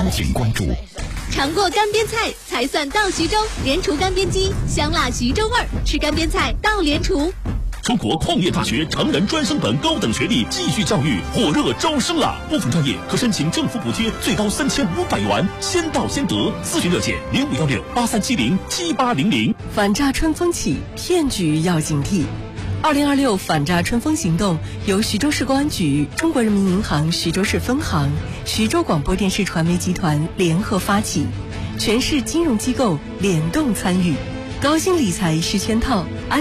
邀请关注。 尝过干煸菜才算到徐州，莲厨干煸鸡，香辣徐州味儿，吃干煸菜到莲厨。 中国矿业大学成人专升本高等学历继续教育火热招生了，部分专业可申请政府补贴，最高3500元，先到先得。咨询热线051683707800。 反诈春风起，骗局要警惕。2026反诈春风行动由徐州市公安局、中国人民银行徐州市分行、徐州广播电视传媒集团联合发起，全市金融机构联动参与，高新理财是圈套。